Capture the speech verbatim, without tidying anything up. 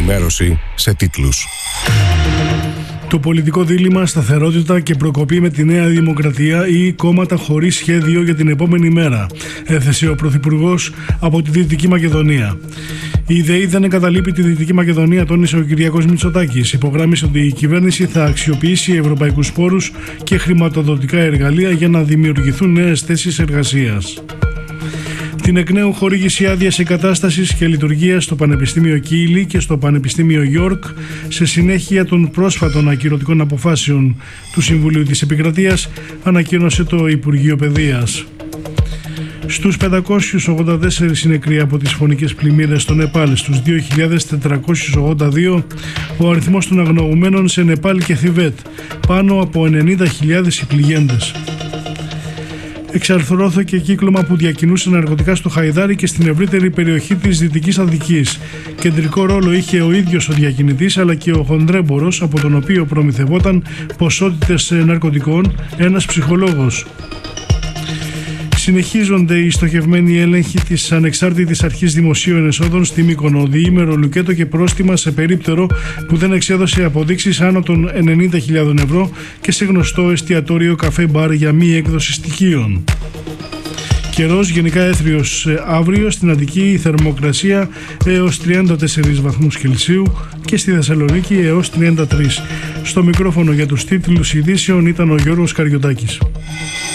ενημέρωση σε τίτλους. Το πολιτικό δίλημμα, σταθερότητα και προκοπή με τη Νέα Δημοκρατία ή κόμματα χωρίς σχέδιο για την επόμενη μέρα, έθεσε ο Πρωθυπουργός από τη Δυτική Μακεδονία. Η ΔΕΗ δεν εγκαταλείπει τη Δυτική Μακεδονία, τόνισε ο Κυριάκος Μητσοτάκης. Υπογράμμισε ότι η κυβέρνηση θα αξιοποιήσει ευρωπαϊκούς πόρους και χρηματοδοτικά εργαλεία για να δημιουργηθούν νέες θέσεις εργασίας. Την εκ νέου χορήγηση άδειας εγκατάστασης και λειτουργίας στο Πανεπιστήμιο Κίλι και στο Πανεπιστήμιο Γιόρκ σε συνέχεια των πρόσφατων ακυρωτικών αποφάσεων του Συμβουλίου της Επικρατείας, ανακοίνωσε το Υπουργείο Παιδείας. Στους πεντακόσιους ογδόντα τέσσερα νεκροί από τις φωνικές πλημμύρες στο Νεπάλ, στους δύο χιλιάδες τετρακόσιους ογδόντα δύο ο αριθμός των αγνοωμένων σε Νεπάλ και Θιβέτ, πάνω από ενενήντα χιλιάδες οι πληγέντες. Εξαρθρώθηκε κύκλωμα που διακινούσε ναρκωτικά στο Χαϊδάρι και στην ευρύτερη περιοχή της Δυτικής Αττικής. Κεντρικό ρόλο είχε ο ίδιος ο διακινητής αλλά και ο χονδρέμπορος, από τον οποίο προμηθευόταν ποσότητες ναρκωτικών ένας ψυχολόγος. Συνεχίζονται οι στοχευμένοι έλεγχοι της Ανεξάρτητης Αρχής Δημοσίων Εσόδων στη Μύκονο, διήμερο λουκέτο και πρόστιμα σε περίπτερο που δεν εξέδωσε αποδείξεις άνω των ενενήντα χιλιάδων ευρώ και σε γνωστό εστιατόριο καφέ μπαρ για μη έκδοση στοιχείων. Καιρός γενικά έθριος αύριο, στην Αττική η θερμοκρασία έως τριάντα τέσσερις βαθμούς Κελσίου και στη Θεσσαλονίκη έως τριάντα τρία. Στο μικρόφωνο για τους τίτλους ειδήσεων ήταν ο Γιώργος Καριωτάκης.